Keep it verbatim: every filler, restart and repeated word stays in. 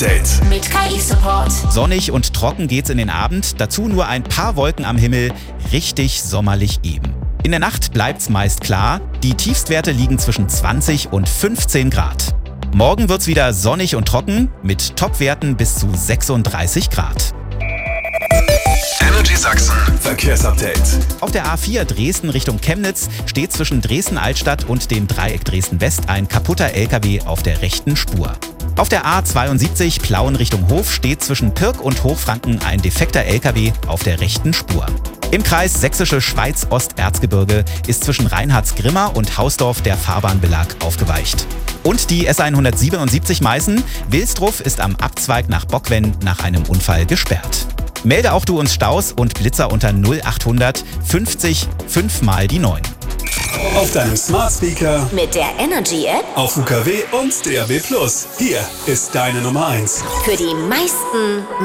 Verkehrsupdate mit K I-Support. Sonnig und trocken geht's in den Abend, dazu nur ein paar Wolken am Himmel, richtig sommerlich eben. In der Nacht bleibt's meist klar, die Tiefstwerte liegen zwischen zwanzig und fünfzehn Grad. Morgen wird's wieder sonnig und trocken, mit Topwerten bis zu sechsunddreißig Grad. Energy Sachsen Verkehrsupdate. Auf der A vier Dresden Richtung Chemnitz steht zwischen Dresden-Altstadt und dem Dreieck Dresden-West ein kaputter L K W auf der rechten Spur. Auf der A zweiundsiebzig Plauen Richtung Hof steht zwischen Pirk und Hochfranken ein defekter L K W auf der rechten Spur. Im Kreis Sächsische Schweiz-Osterzgebirge ist zwischen Reinhardsgrimma und Hausdorf der Fahrbahnbelag aufgeweicht. Und die S hundertsiebenundsiebzig Meißen, Wilsdruff ist am Abzweig nach Bockwenn nach einem Unfall gesperrt. Melde auch du uns Staus und Blitzer unter null achthundert fünfzig fünf mal die neun. Auf deinem Smart Speaker, Mit der Energy App auf U K W und D A B plus. Hier ist deine Nummer eins. für die meisten